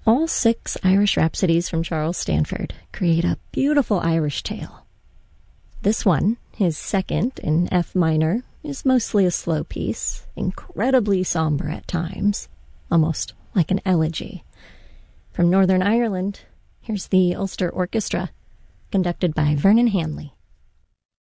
All 6 Irish Rhapsodies from Charles Stanford create a beautiful Irish tale. This one, his second in F minor, is mostly a slow piece, incredibly somber at times, almost like an elegy. From Northern Ireland, here's the Ulster Orchestra, conducted by Vernon Hanley.